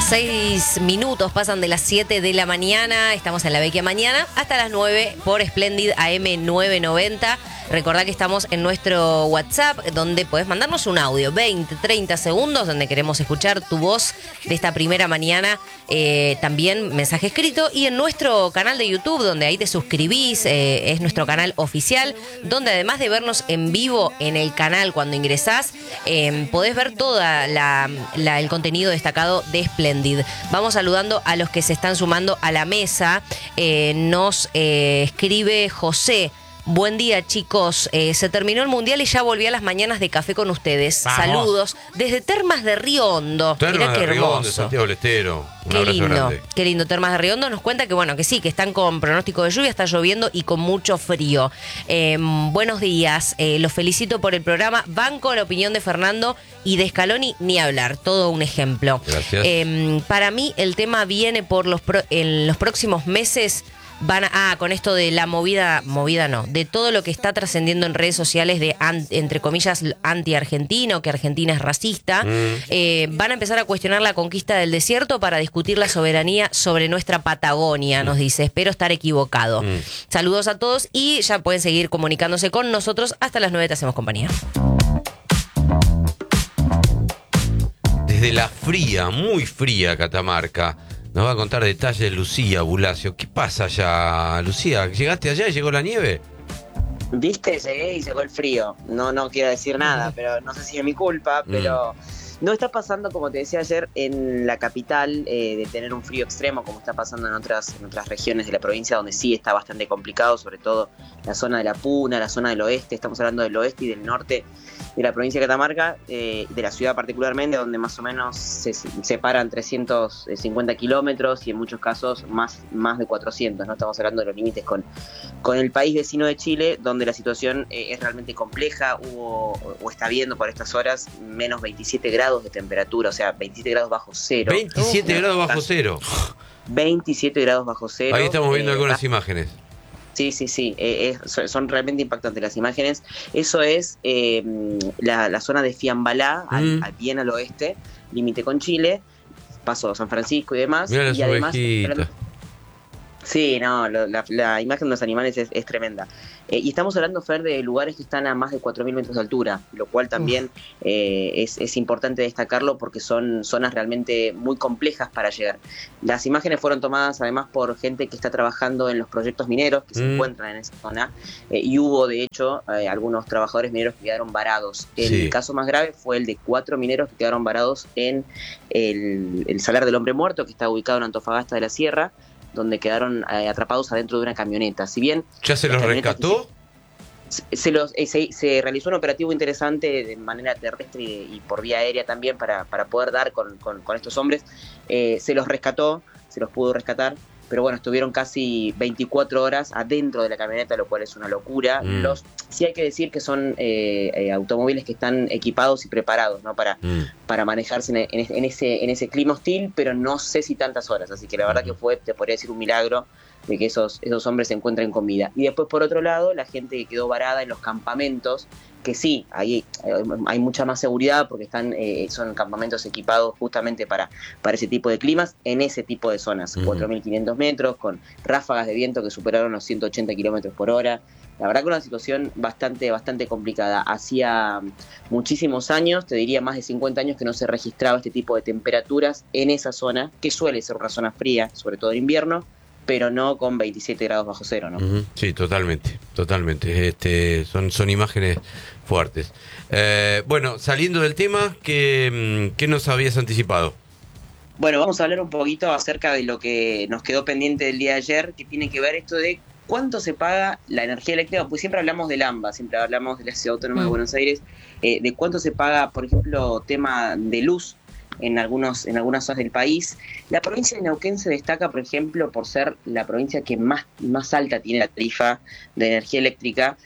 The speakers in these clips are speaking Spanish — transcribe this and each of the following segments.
6 minutos pasan de las 7 de la mañana. Estamos en La Vecchia Mañana hasta las 9 por Splendid AM 990. Recordá que estamos en nuestro WhatsApp, donde podés mandarnos un audio, 20, 30 segundos, donde queremos escuchar tu voz de esta primera mañana. También mensaje escrito. Y en nuestro canal de YouTube, donde ahí te suscribís, es nuestro canal oficial, donde además de vernos en vivo en el canal cuando ingresás, podés ver toda el contenido destacado de Splendid. Vamos saludando a los que se están sumando a la mesa. Nos escribe José. Buen día, chicos. Se terminó el Mundial y ya volví a las mañanas de café con ustedes. Vamos. Saludos desde Termas de Riondo. Mirá qué hermoso. De Santiago del Estero. Un Qué abrazo lindo, grande. qué lindo. Termas de Riondo nos cuenta que bueno, que sí, que están con pronóstico de lluvia, está lloviendo y con mucho frío. Buenos días, los felicito por el programa. Banco la opinión de Fernando y de Scaloni, ni hablar, todo un ejemplo. Gracias. Para mí el tema viene por en los próximos meses. Con esto de la movida no, de todo lo que está trascendiendo en redes sociales de, entre comillas, anti-argentino, que Argentina es racista, van a empezar a cuestionar la conquista del desierto para discutir la soberanía sobre nuestra Patagonia, nos dice. Espero estar equivocado. Saludos a todos y ya pueden seguir comunicándose con nosotros. Hasta las 9 te hacemos compañía. Desde la fría, muy fría Catamarca, nos va a contar detalles Lucía Bulacio. ¿Qué pasa allá, Lucía? ¿Llegaste allá y llegó la nieve? Viste, llegué y llegó el frío. No quiero decir nada, pero no sé si es mi culpa, pero no está pasando, como te decía ayer, en la capital, de tener un frío extremo, como está pasando en otras regiones de la provincia, donde sí está bastante complicado, sobre todo la zona de la Puna, la zona del oeste. Estamos hablando del oeste y del norte de la provincia de Catamarca, de la ciudad particularmente, donde más o menos se separan 350 kilómetros y en muchos casos más de 400, ¿no? Estamos hablando de los límites con el país vecino de Chile, donde la situación es realmente compleja. Hubo, o está viendo por estas horas, menos 27 grados de temperatura, o sea, 27 grados bajo cero. 27 grados bajo cero. 27 grados bajo cero. Ahí estamos viendo algunas imágenes. Sí. Son realmente impactantes las imágenes. Eso es la zona de Fiambalá, bien al oeste, límite con Chile, paso a San Francisco y demás. Mirá las y además, ovejitas. Sí, no, la imagen de los animales es tremenda. Y estamos hablando, Fer, de lugares que están a más de 4.000 metros de altura, lo cual también es importante destacarlo porque son zonas realmente muy complejas para llegar. Las imágenes fueron tomadas además por gente que está trabajando en los proyectos mineros que se encuentran en esa zona, y hubo de hecho algunos trabajadores mineros que quedaron varados. El caso más grave fue el de 4 mineros que quedaron varados en el Salar del Hombre Muerto, que está ubicado en Antofagasta de la Sierra, donde quedaron atrapados adentro de una camioneta. Si bien ¿ya se los rescató? Se realizó un operativo interesante de manera terrestre y por vía aérea también para poder dar con estos hombres. Se los rescató, se los pudo rescatar, pero bueno, estuvieron casi 24 horas adentro de la camioneta, lo cual es una locura. Sí hay que decir que son automóviles que están equipados y preparados, ¿no? para manejarse en ese clima hostil, pero no sé si tantas horas, así que la verdad que fue, te podría decir, un milagro de que esos hombres se encuentren con vida. Y después, por otro lado, la gente que quedó varada en los campamentos, que sí, ahí hay mucha más seguridad porque son campamentos equipados justamente para ese tipo de climas, en ese tipo de zonas, 4.500 metros, con ráfagas de viento que superaron los 180 kilómetros por hora. La verdad que una situación bastante complicada. Hacía muchísimos años, te diría más de 50 años, que no se registraba este tipo de temperaturas en esa zona, que suele ser una zona fría, sobre todo en invierno, pero no con 27 grados bajo cero, ¿no? Sí, totalmente. Son imágenes fuertes. Bueno, saliendo del tema, ¿qué nos habías anticipado? Bueno, vamos a hablar un poquito acerca de lo que nos quedó pendiente del día de ayer, que tiene que ver esto de cuánto se paga la energía eléctrica. Pues siempre hablamos del AMBA, siempre hablamos de la Ciudad Autónoma de Buenos Aires, de cuánto se paga, por ejemplo, tema de luz en algunas zonas del país. La provincia de Neuquén se destaca, por ejemplo, por ser la provincia que más alta tiene la tarifa de energía eléctrica.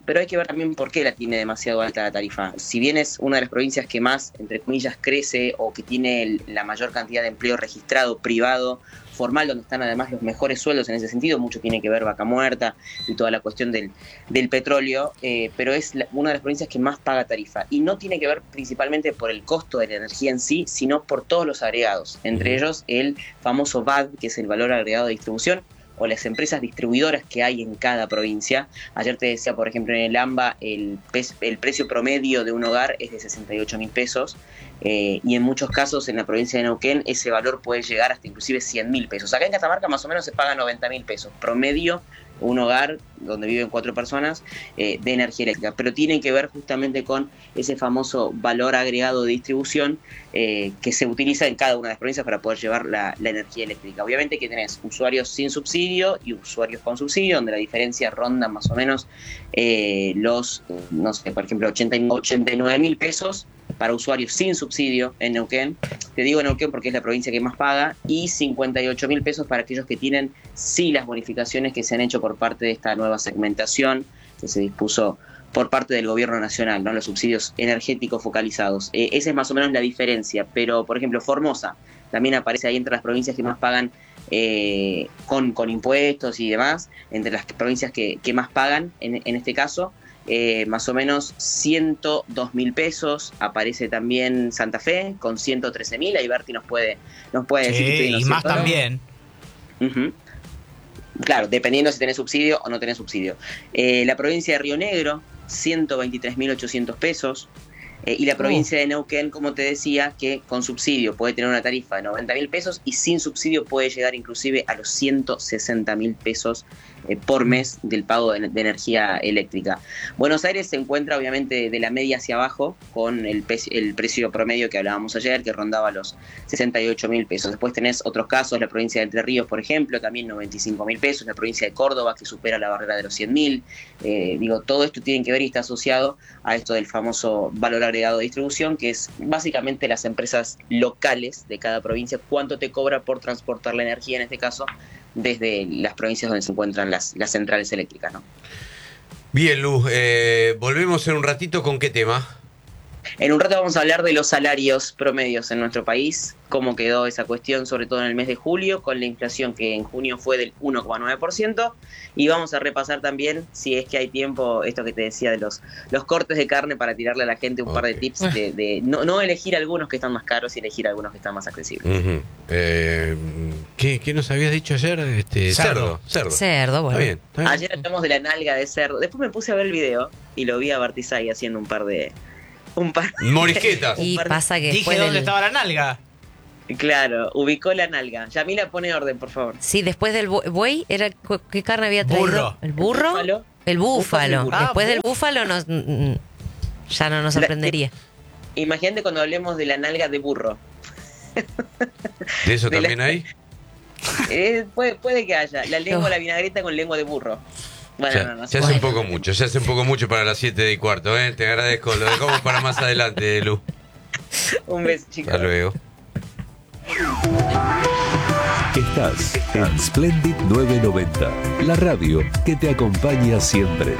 pero hay que ver también por qué la tiene demasiado alta la tarifa. Si bien es una de las provincias que más, entre comillas, crece o que tiene la mayor cantidad de empleo registrado, privado, formal, donde están además los mejores sueldos en ese sentido, mucho tiene que ver Vaca Muerta y toda la cuestión del petróleo, pero es una de las provincias que más paga tarifa, y no tiene que ver principalmente por el costo de la energía en sí, sino por todos los agregados, entre ellos el famoso VAD, que es el valor agregado de distribución, o las empresas distribuidoras que hay en cada provincia. Ayer te decía, por ejemplo, en el AMBA el precio promedio de un hogar es de 68.000 pesos, y en muchos casos en la provincia de Neuquén ese valor puede llegar hasta inclusive 100.000 pesos. Acá en Catamarca más o menos se paga 90.000 pesos promedio un hogar donde viven 4 personas de energía eléctrica, pero tiene que ver justamente con ese famoso valor agregado de distribución que se utiliza en cada una de las provincias para poder llevar la energía eléctrica. Obviamente que tenés usuarios sin subsidio y usuarios con subsidio, donde la diferencia ronda más o menos los, no sé, por ejemplo, 89.000 pesos para usuarios sin subsidio en Neuquén. Te digo Neuquén porque es la provincia que más paga, y 58.000 pesos para aquellos que tienen sí las bonificaciones que se han hecho por parte de esta nueva segmentación que se dispuso por parte del gobierno nacional, ¿no? Los subsidios energéticos focalizados. Esa es más o menos la diferencia, pero por ejemplo Formosa también aparece ahí entre las provincias que más pagan con impuestos y demás, entre las provincias que más pagan en este caso. Más o menos 102.000 pesos. Aparece también Santa Fe con 113.000. Ahí Berti nos puede decir que estoy y más también. Uh-huh. Claro, dependiendo si tenés subsidio o no tenés subsidio. La provincia de Río Negro, 123.800 pesos. Y la provincia de Neuquén, como te decía, que con subsidio puede tener una tarifa de 90.000 pesos y sin subsidio puede llegar inclusive a los 160.000 pesos por mes del pago de energía eléctrica. Buenos Aires se encuentra obviamente de la media hacia abajo con el precio promedio que hablábamos ayer, que rondaba los 68.000 pesos. Después tenés otros casos, la provincia de Entre Ríos, por ejemplo, también 95.000 pesos, la provincia de Córdoba, que supera la barrera de los 100.000. Todo esto tiene que ver y está asociado a esto del famoso valor agregado de distribución, que es básicamente las empresas locales de cada provincia, cuánto te cobra por transportar la energía, en este caso, desde las provincias donde se encuentran las centrales eléctricas, ¿no? Bien, Luz, volvemos en un ratito. ¿Con qué tema? En un rato vamos a hablar de los salarios promedios en nuestro país, cómo quedó esa cuestión, sobre todo en el mes de julio, con la inflación que en junio fue del 1,9%, y vamos a repasar también, si es que hay tiempo, esto que te decía de los cortes de carne, para tirarle a la gente un par de tips de no elegir algunos que están más caros y elegir algunos que están más accesibles. Uh-huh. ¿Qué nos habías dicho ayer? Cerdo, bueno. Está bien. Ayer hablamos de la nalga de cerdo, después me puse a ver el video y lo vi a Bartizay haciendo un par morisquetas. Y pasa que dije dónde estaba la nalga. Claro, ubicó la nalga. Yamila, pone orden, por favor. Sí, después del buey, ¿qué carne había traído? Burro. ¿El burro? El búfalo. Después del búfalo ya no nos sorprendería. Imagínate cuando hablemos de la nalga de burro. ¿De eso también hay? Puede que haya. La lengua, la vinagreta con lengua de burro. Bueno, se hace un poco mucho para las 7:15, Te agradezco, lo dejamos para más adelante, Lu. Un beso, chicos. Hasta luego. Estás en Splendid 990, la radio que te acompaña siempre.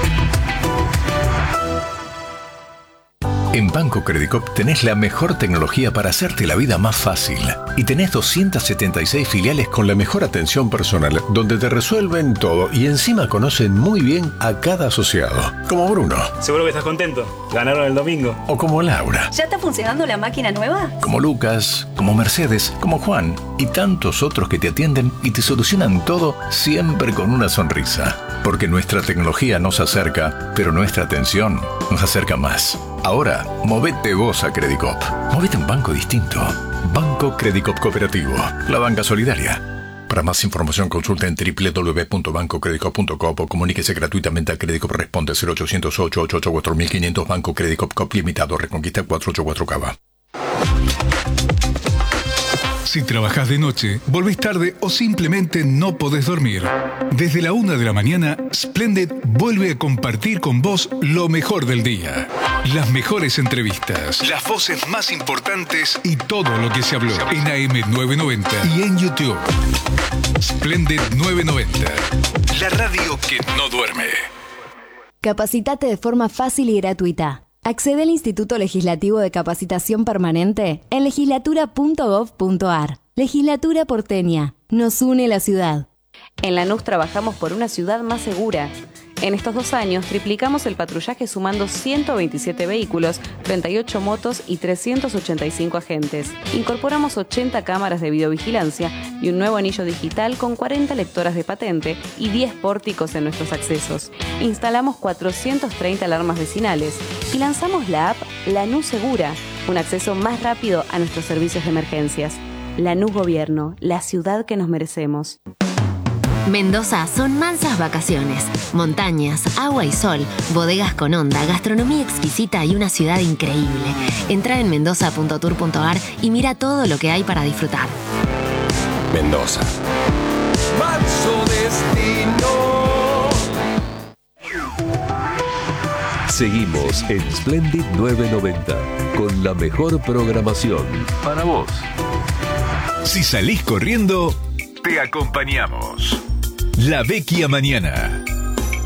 En Banco Credicop tenés la mejor tecnología para hacerte la vida más fácil. Y tenés 276 filiales con la mejor atención personal, donde te resuelven todo y encima conocen muy bien a cada asociado. Como Bruno. Seguro que estás contento. Ganaron el domingo. O como Laura. ¿Ya está funcionando la máquina nueva? Como Lucas, como Mercedes, como Juan y tantos otros que te atienden y te solucionan todo siempre con una sonrisa. Porque nuestra tecnología nos acerca, pero nuestra atención nos acerca más. Ahora, movete vos a Credicop. Movete a un banco distinto. Banco Credicop Cooperativo. La banca solidaria. Para más información consulta en www.bancocredicop.com o comuníquese gratuitamente a Credicop. Responde 0800-888-4500. Banco Credicop Cop Limitado. Reconquista 484 Cava. Si trabajás de noche, volvés tarde o simplemente no podés dormir. Desde la 1 de la mañana, Splendid vuelve a compartir con vos lo mejor del día. Las mejores entrevistas, las voces más importantes y todo lo que se habló en AM990 y en YouTube. Splendid 990, la radio que no duerme. Capacitate de forma fácil y gratuita. Accede al Instituto Legislativo de Capacitación Permanente en legislatura.gov.ar. Legislatura porteña. Nos une la ciudad. En Lanús trabajamos por una ciudad más segura. En estos 2 años triplicamos el patrullaje sumando 127 vehículos, 38 motos y 385 agentes. Incorporamos 80 cámaras de videovigilancia y un nuevo anillo digital con 40 lectoras de patente y 10 pórticos en nuestros accesos. Instalamos 430 alarmas vecinales y lanzamos la app Lanús Segura, un acceso más rápido a nuestros servicios de emergencias. Lanús Gobierno, la ciudad que nos merecemos. Mendoza son mansas vacaciones, montañas, agua y sol, bodegas con onda, gastronomía exquisita y una ciudad increíble. Entra en mendoza.tour.ar y mira todo lo que hay para disfrutar. Mendoza. Manso destino. Seguimos en Splendid 990 con la mejor programación para vos. Si salís corriendo, te acompañamos. La Vecchia Mañana.